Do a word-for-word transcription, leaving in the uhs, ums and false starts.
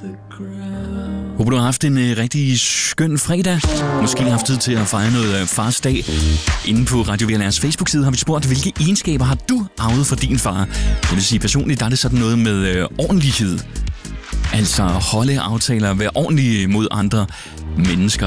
Håber, du har haft en øh, rigtig skøn fredag. Måske har haft tid til at fejre noget øh, fars dag. Inde på Radio V L R's Facebook-side har vi spurgt, hvilke egenskaber har du arvet fra din far? Jeg vil sige, personligt der er det sådan noget med øh, ordentlighed. Altså holde aftaler, være ordentlige mod andre mennesker.